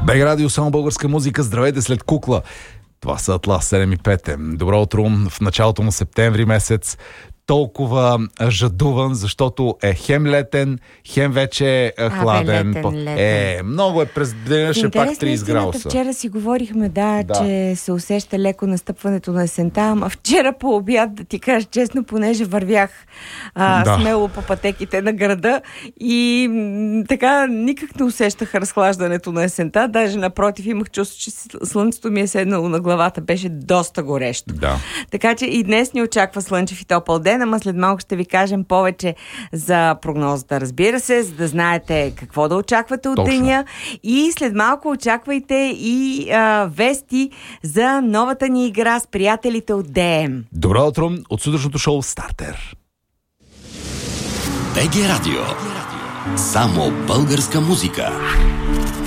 БГ Радио, само българска музика. Здравейте след кукла. Това са Атлас 7 и 5. Добро утро в началото на септември месец. Толкова жадуван, защото е хем летен, хем вече е хладен. Летен. Много е през деня, ще пак 30 градуса. Вчера си говорихме, че се усеща леко настъпването на есента, ама вчера по обяд, да ти кажа честно, понеже вървях смело по пътеките на града и така никак не усещах разхлаждането на есента. Даже напротив, имах чувство, че слънцето ми е седнало на главата. Беше доста горещо. Да. Така че и днес ни очаква слънчев и топъл ден, ама след малко ще ви кажем повече за прогнозата, разбира се, за да знаете какво да очаквате от деня. И след малко очаквайте и вести за новата ни игра с приятелите от ДМ. Добро утро от сутрешното шоу Стартер. БГ Радио. Само българска музика.